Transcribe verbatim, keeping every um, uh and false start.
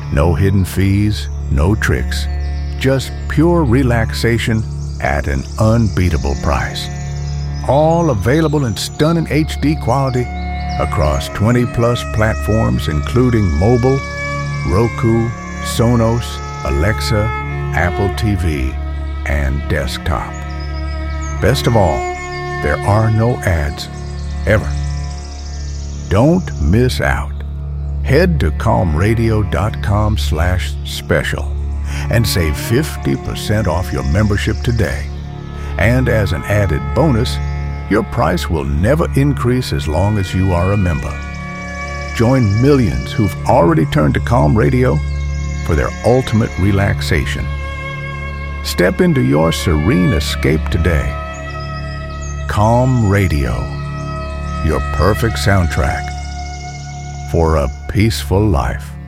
No hidden fees, no tricks. Just pure relaxation at an unbeatable price. All available in stunning H D quality across twenty plus platforms including mobile, Roku, Sonos, Alexa, Apple T V, and desktop. Best of all, there are no ads, ever. Don't miss out. Head to calm radio dot com slash special and save fifty percent off your membership today. And as an added bonus, your price will never increase as long as you are a member. Join millions who've already turned to Calm Radio for their ultimate relaxation. Step into your serene escape today. Calm Radio, your perfect soundtrack for a peaceful life.